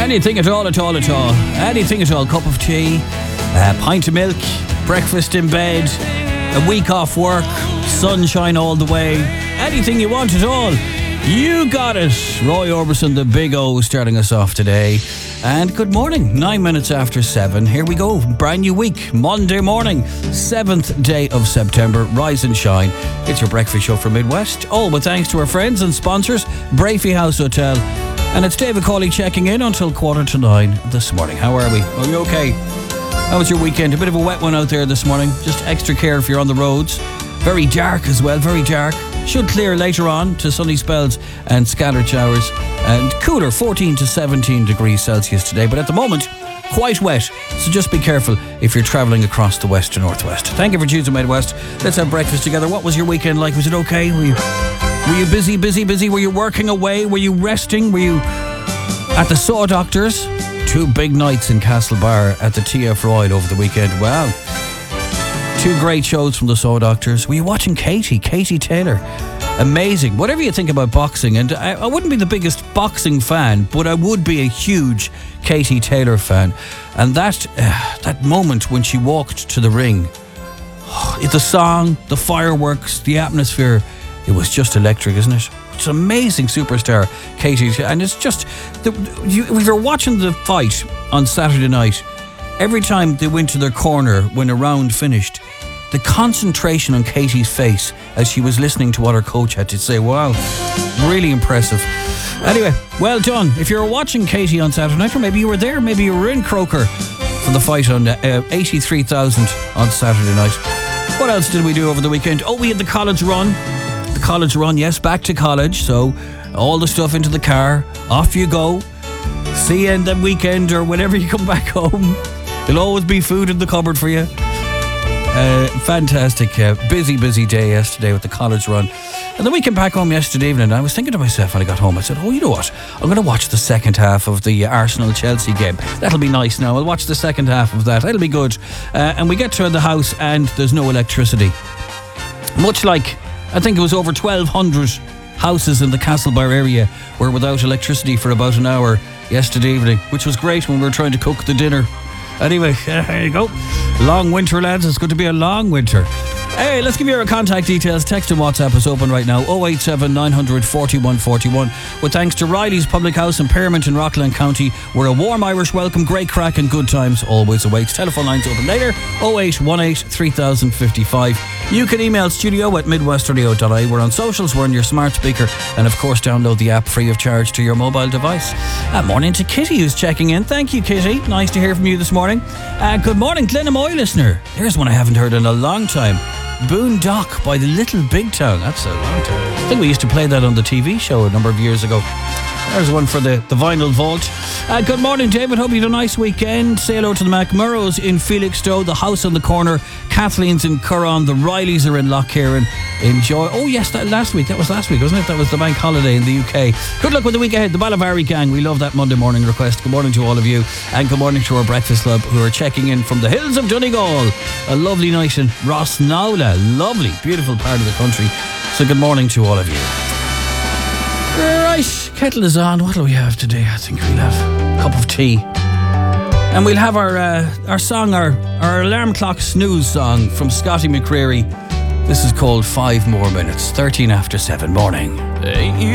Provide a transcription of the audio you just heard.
Anything at all, at all, at all. Anything at all. Cup of tea, a pint of milk, breakfast in bed, a week off work, sunshine all the way. Anything you want at all. You got it. Roy Orbison, the Big O, starting us off today. And good morning, 9 minutes after 7. Here we go. Brand new week, Monday morning, 7th day of September. Rise and shine. It's your breakfast show from Midwest. All with thanks to our friends and sponsors, Brafey House Hotel. And it's David Cawley checking in until 8:45 this morning. How are we? Are you okay? How was your weekend? A bit of a wet one out there this morning. Just extra care if you're on the roads. Very dark as well, very dark. Should clear later on to sunny spells and scattered showers. And cooler, 14 to 17 degrees Celsius today. But at the moment, quite wet. So just be careful if you're travelling across the west to northwest. Thank you for choosing Midwest. Let's have breakfast together. What was your weekend like? Was it okay? Were you busy? Were you working away? Were you resting? Were you at the Saw Doctors? 2 big nights in Castlebar at the TF Royal over the weekend. Wow. 2 great shows from the Saw Doctors. Were you watching Katie Taylor? Amazing. Whatever you think about boxing, and I wouldn't be the biggest boxing fan, but I would be a huge Katie Taylor fan. And that moment when she walked to the ring, the song, the fireworks, the atmosphere, it was just electric, isn't it? It's an amazing superstar, Katie. And it's just, if you're watching the fight on Saturday night, every time they went to their corner when a round finished, the concentration on Katie's face as she was listening to what her coach had to say, wow, really impressive. Anyway, well done. If you were watching Katie on Saturday night, or maybe you were there, maybe you were in Croker for the fight on 83,000 on Saturday night. What else did we do over the weekend? Oh, we had the college run. The college run, yes, back to college. So all the stuff into the car, off you go. See you in the weekend or whenever you come back home. There'll always be food in the cupboard for you. Fantastic, busy day yesterday with the college run. And then we came back home yesterday evening and I was thinking to myself when I got home, I said, oh, you know what? I'm going to watch the second half of the Arsenal-Chelsea game. That'll be nice now. I'll watch the second half of that. It'll be good. And we get to the house and there's no electricity. Much like, I think it was over 1,200 houses in the Castlebar area were without electricity for about an hour yesterday evening, which was great when we were trying to cook the dinner. Anyway, there you go. Long winter, lads. It's going to be a long winter. Hey, let's give you our contact details. Text and WhatsApp is open right now. 087 900 4141. With thanks to Riley's Public House in Pearmont in Rockland County, where a warm Irish welcome, great crack and good times always awaits. Telephone lines open later. 0818 3055. You can email studio@midwestradio.ie. We're on socials, we're on your smart speaker, and of course download the app free of charge to your mobile device. Morning to Kitty who's checking in. Thank you, Kitty. Nice to hear from you this morning. Good morning, Glenamoy listener. There's one I haven't heard in a long time. Boondock by the Little Big Town. That's a long time. I think we used to play that on the TV show a number of years ago. There's one for the vinyl vault. Good morning, David. Hope you had a nice weekend. Say hello to the McMurrows in Felixstowe, the House on the Corner, Kathleen's in Curran, the Rileys are in Lough Enjoy. Oh yes, that was last week, wasn't it? That was the bank holiday in the UK. Good luck with the week ahead. The Balavari gang, we love that Monday morning request. Good morning to all of you, and good morning to our breakfast club who are checking in from the hills of Donegal. A lovely night in Rossnowla. Lovely, beautiful part of the country. So good morning to all of you. Right, kettle is on. What do we have today? I think we'll have a cup of tea. And we'll have our song, our alarm clock snooze song from Scotty McCreery. This is called 5 More Minutes, 13 after 7 morning.